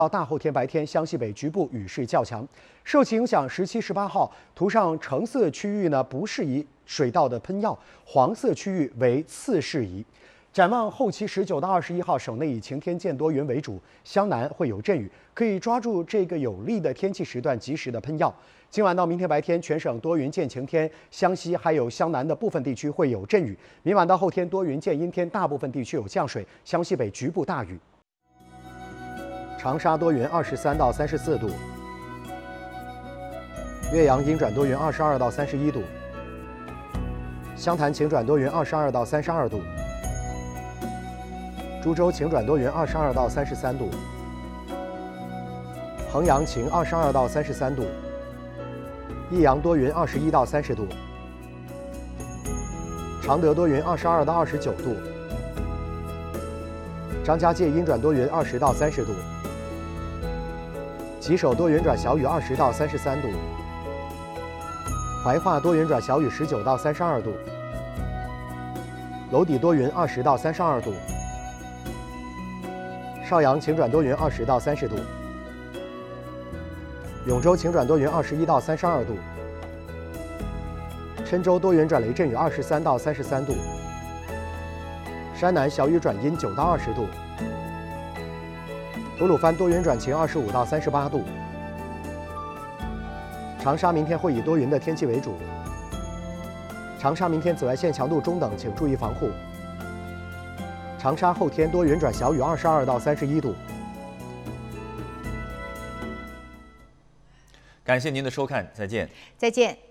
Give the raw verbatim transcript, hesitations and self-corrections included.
到大后天白天，湘西北局部雨势较强。受其影响，十七、十八号图上橙色区域呢不适宜水稻的喷药，黄色区域为次适宜。展望后期十九到二十一号，省内以晴天见多云为主，湘南会有阵雨，可以抓住这个有利的天气时段，及时的喷药。今晚到明天白天，全省多云见晴天，湘西还有湘南的部分地区会有阵雨。明晚到后天多云见阴天，大部分地区有降水，湘西北局部大雨。长沙多云，二十三到三十四度；岳阳阴转多云，二十二到三十一度；湘潭晴转多云，二十二到三十二度；株洲晴转多云，二十二到三十三度；衡阳晴，二十二到三十三度；益阳多云，二十一到三十度；常德多云，二十二到二十九度；张家界阴转多云，二十到三十度；吉首多云转小雨，二十到三十三度；怀化多云转小雨，十九到三十二度；娄底多云，二十到三十二度；邵阳晴转多云，二十到三十度；永州晴转多云，二十一到三十二度；郴州多云转雷阵雨，二十三到三十三度；山南小雨转阴，九到二十度；吐鲁番多云转晴，二十五到三十八度；长沙明天会以多云的天气为主，长沙明天紫外线强度中等，请注意防护。长沙后天多云转小雨，二十二到三十一度。 感谢您的收看，再见。 再见。